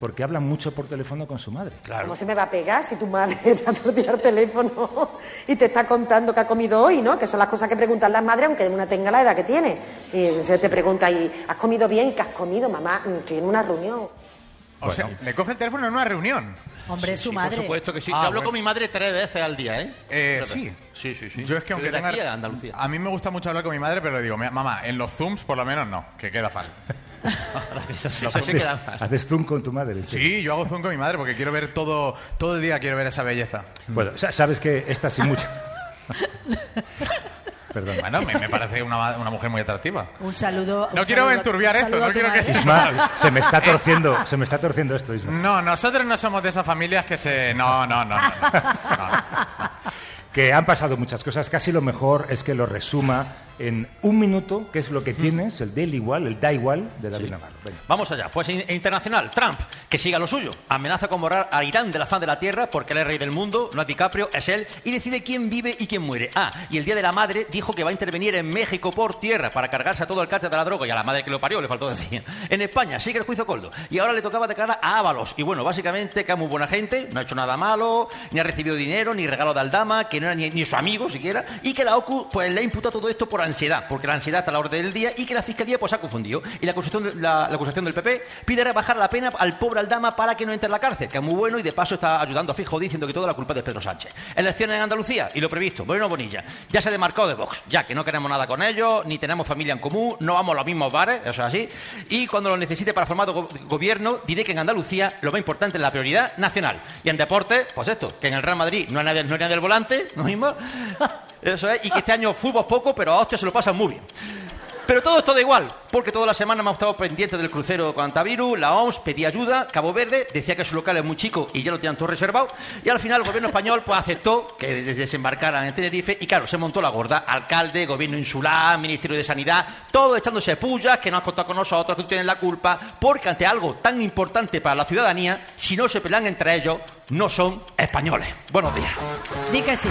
porque habla mucho por teléfono con su madre. Claro. ¿Cómo se me va a pegar si tu madre está todo el día al teléfono y te está contando qué ha comido hoy, ¿no? Que son las cosas que preguntan las madres, aunque una tenga la edad que tiene. Y se te pregunta, ¿y has comido bien? ¿Qué has comido, mamá? Estoy en una reunión. O sea, le coge el teléfono en una reunión. Hombre, Sí, su madre. Por supuesto que sí. Yo hablo con mi madre 3 veces al día, ¿eh? Sí. Sí. Yo es que aunque Desde tenga... aquí a Andalucía. A mí me gusta mucho hablar con mi madre, pero le digo, mamá, en los Zooms por lo menos no, que queda mal. ¿Haces zoom con tu madre? Sí, yo hago Zoom con mi madre porque quiero ver todo el día, quiero ver esa belleza. Bueno, sabes que esta sin mucha... Perdón. Bueno, me parece una mujer muy atractiva. Un saludo. No quiero enturbiar esto, no quiero que... Isma, se me está torciendo esto, Isma. No, nosotros no somos de esas familias que se... No. Que han pasado muchas cosas. Casi lo mejor es que lo resuma en un minuto, que es lo que tienes, el da igual de David Navarro. Venga. Vamos allá. Pues internacional. Trump, que siga lo suyo. Amenaza con borrar a Irán de la faz de la tierra porque él es rey del mundo, no es DiCaprio, es él, y decide quién vive y quién muere. Y el Día de la Madre dijo que va a intervenir en México por tierra para cargarse a todo el cártel de la droga y a la madre que lo parió, le faltó decir. En España sigue el juicio Coldo y ahora le tocaba declarar a Ábalos. Y bueno, básicamente que es muy buena gente, no ha hecho nada malo, ni ha recibido dinero, ni regalo de aldama, que no era ni su amigo siquiera, y que la OCU pues le ha imputado todo esto por ansiedad, porque la ansiedad está a la orden del día y que la Fiscalía pues ha confundido. Y la acusación del PP pide rebajar la pena al pobre Aldama para que no entre en la cárcel, que es muy bueno y de paso está ayudando a Fijo diciendo que toda la culpa es de Pedro Sánchez. Elecciones en Andalucía y lo previsto, Moreno Bonilla ya se demarcó de Vox, ya que no queremos nada con ellos, ni tenemos familia en común, no vamos a los mismos bares, eso es así, y cuando lo necesite para formar gobierno diré que en Andalucía lo más importante es la prioridad nacional. Y en deporte, pues esto, que en el Real Madrid no hay nadie del volante, ¿no mismo? Eso es, y que este año fútbol poco, pero a hostia se lo pasan muy bien. Pero todo esto da igual, porque toda la semana hemos estado pendientes del crucero con antivirus, la OMS pedía ayuda, Cabo Verde decía que su local es muy chico y ya lo tenían todo reservado, y al final el gobierno español pues aceptó que desembarcaran en Tenerife y claro, se montó la gorda, alcalde, gobierno insular, ministerio de sanidad, todo echándose pullas, que no has contado con nosotros, que tú tienes la culpa, porque ante algo tan importante para la ciudadanía, si no se pelean entre ellos, no son españoles. Buenos días. Di que sí.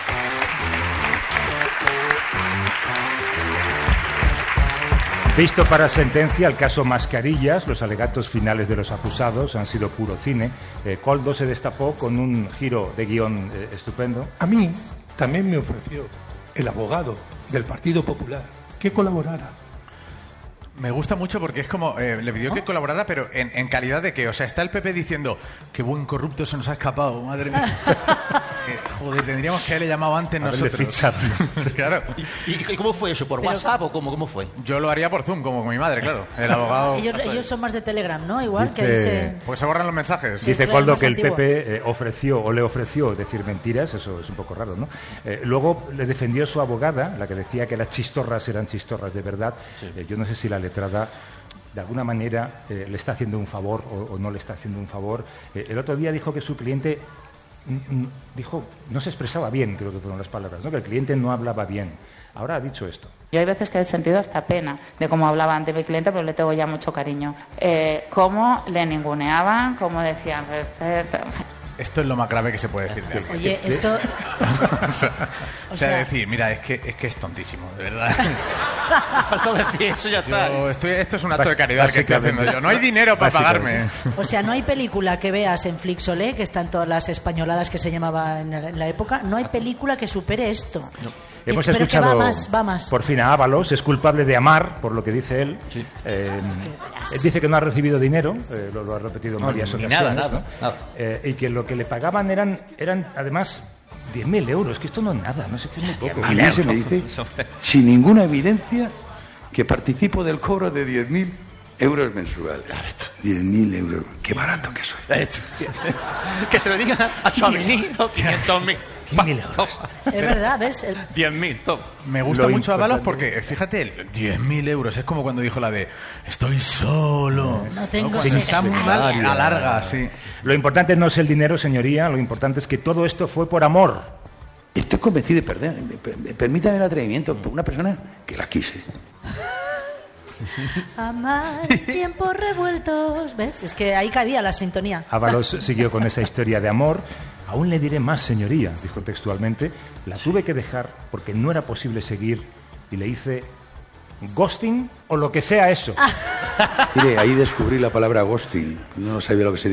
Visto para sentencia el caso Mascarillas, los alegatos finales de los acusados han sido puro cine. Coldo se destapó con un giro de guión estupendo. A mí también me ofreció el abogado del Partido Popular que colaborara. Me gusta mucho porque es como, le pidió que colaborara, pero en calidad de que, o sea, está el PP diciendo, qué buen corrupto se nos ha escapado, madre mía. Joder, tendríamos que haberle llamado antes nosotros. Claro. ¿Y cómo fue eso? ¿Por WhatsApp o cómo fue? Yo lo haría por Zoom, como con mi madre, claro. El abogado... Ellos son más de Telegram, ¿no? Igual dice, que dice... Porque se borran los mensajes. Dice Coldo que el PP le ofreció decir mentiras, eso es un poco raro, ¿no? Luego le defendió su abogada, la que decía que las chistorras eran chistorras de verdad. Sí. Yo no sé si la letrada de alguna manera le está haciendo un favor o no le está haciendo un favor. El otro día dijo que su cliente no se expresaba bien, creo que fueron las palabras, ¿no? Que el cliente no hablaba bien. Ahora ha dicho esto. Yo hay veces que he sentido hasta pena de cómo hablaba ante mi cliente, pero le tengo ya mucho cariño. Cómo le ninguneaban, cómo decían... Esto es lo más grave que se puede decir de alguien. Oye, esto... o sea, decir, mira, es que es tontísimo, de verdad. Faltó decir eso, ya está. Esto es un acto de caridad que estoy haciendo yo. No hay dinero para pagarme. O sea, no hay película que veas en Flixolé, que están todas las españoladas que se llamaba en la época, no hay película que supere esto. No. Hemos escuchado va más. Por fin a Ábalos, es culpable de amar, por lo que dice él. Sí. Él dice que no ha recibido dinero, lo ha repetido en varias ocasiones. Nada. Y que lo que le pagaban eran además 10.000 euros, que esto no es nada, no sé qué es muy poco. A mí se me dice, sin ninguna evidencia, que participo del cobro de 10.000 euros mensuales. 10.000 euros, qué barato que soy. Que se lo digan a Chomini, 500.000. Es verdad, ¿ves? 10.000, top. Me gusta mucho Ábalos porque, fíjate, 10.000 euros. Es como cuando dijo la de estoy solo. No tengo está muy mal, alarga, sí. Lo importante no es el dinero, señoría. Lo importante es que todo esto fue por amor. Estoy convencido de perder. Permítame el atrevimiento por una persona que la quise. Amar tiempos revueltos. ¿Ves? Es que ahí cabía la sintonía. Ábalos siguió con esa historia de amor. Aún le diré más, señoría, dijo textualmente. La tuve que dejar porque no era posible seguir y le hice ghosting o lo que sea eso. Mire, ahí descubrí la palabra ghosting. No sabía lo que